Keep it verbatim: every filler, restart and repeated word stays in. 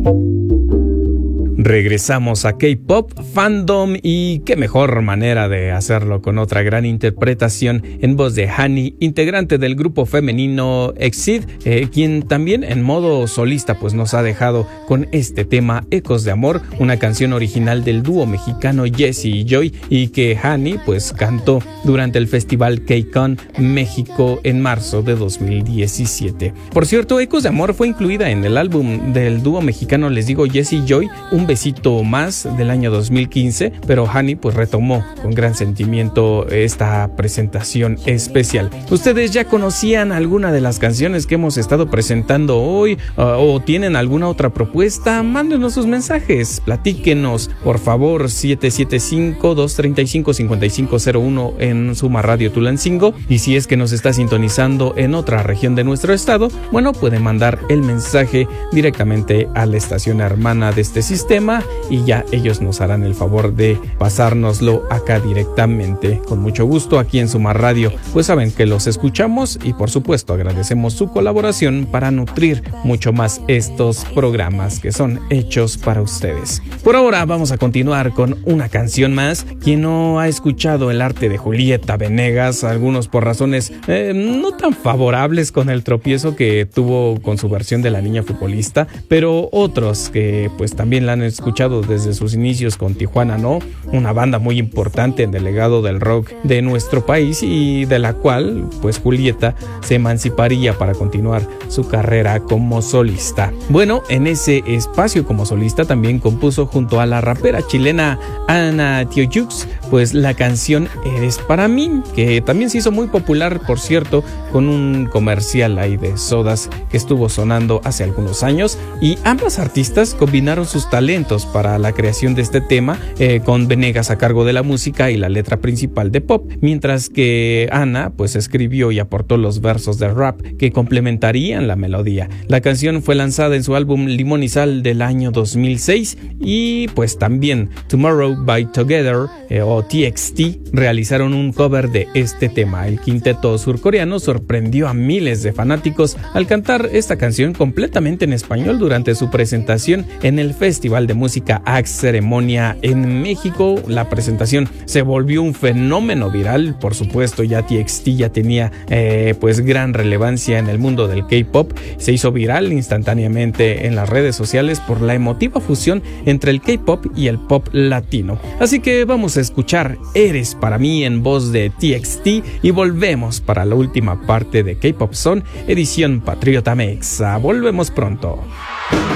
Regresamos a K-Pop Fandom y qué mejor manera de hacerlo con otra gran interpretación en voz de Hani, integrante del grupo femenino EXID, eh, quien también en modo solista pues nos ha dejado con este tema Ecos de Amor, una canción original del dúo mexicano Jessie y Joy y que Hani pues cantó durante el festival K-Con México en marzo de dos mil diecisiete. Por cierto, Ecos de Amor fue incluida en el álbum del dúo mexicano, les digo, Jessie y Joy, un besito más del año dos mil quince, pero Hani pues retomó con gran sentimiento esta presentación especial. ¿Ustedes ya conocían alguna de las canciones que hemos estado presentando hoy uh, o tienen alguna otra propuesta? Mándenos sus mensajes, platíquenos por favor. Siete siete cinco, dos tres cinco, cinco cinco cero uno en Suma Radio Tulancingo, y si es que nos está sintonizando en otra región de nuestro estado, bueno, puede mandar el mensaje directamente a la estación hermana de este sistema y ya ellos nos harán el favor de pasárnoslo acá directamente. Con mucho gusto aquí en Suma Radio, pues saben que los escuchamos y por supuesto agradecemos su colaboración para nutrir mucho más estos programas que son hechos para ustedes. Por ahora vamos a continuar con una canción más. Quien no ha escuchado el arte de Julieta Venegas, algunos por razones eh, no tan favorables con el tropiezo que tuvo con su versión de La Niña Futbolista, pero otros que pues también la han escuchado desde sus inicios con Tijuana No, una banda muy importante en el legado del rock de nuestro país y de la cual pues Julieta se emanciparía para continuar su carrera como solista. Bueno, en ese espacio como solista también compuso junto a la rapera chilena Ana Tijoux pues la canción Eres para mí, que también se hizo muy popular, por cierto, con un comercial ahí de sodas que estuvo sonando hace algunos años, y ambas artistas combinaron sus talentos para la creación de este tema, eh, con Venegas a cargo de la música y la letra principal de pop, mientras que Ana pues escribió y aportó los versos de rap que complementarían la melodía. La canción fue lanzada en su álbum Limón y Sal del año dos mil seis, y pues también Tomorrow by Together eh, o T X T realizaron un cover de este tema. El quinteto surcoreano sorprendió a miles de fanáticos al cantar esta canción completamente en español durante su presentación en el Festival de Música Axe Ceremonia en México. La presentación se volvió un fenómeno viral, por supuesto ya T X T ya tenía eh, pues gran relevancia en el mundo del K-pop, se hizo viral instantáneamente en las redes sociales por la emotiva fusión entre el K-pop y el pop latino. Así que vamos a escuchar Eres para mí en voz de T X T y volvemos para la última parte de K-Pop Zone edición Patriota Mexa. Volvemos pronto.